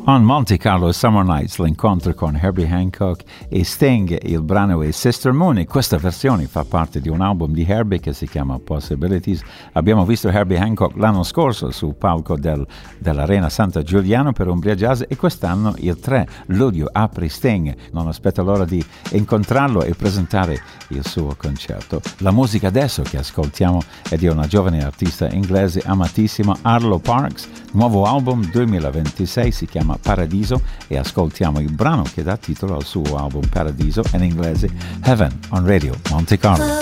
On Monte Carlo Summer Nights l'incontro con Herbie Hancock e Sting, il brano è Sister Moon, e questa versione fa parte di un album di Herbie che si chiama Possibilities. Abbiamo visto Herbie Hancock l'anno scorso sul palco dell'Arena Santa Giuliano per Umbria Jazz, e quest'anno il 3 luglio apre Sting. Non aspetta l'ora di incontrarlo e presentare il suo concerto. La musica adesso che ascoltiamo è di una giovane artista inglese amatissima, Arlo Parks. Nuovo album 2026, si chiama Paradiso, e ascoltiamo il brano che dà titolo al suo album Paradiso, in inglese Heaven on Radio Monte Carlo.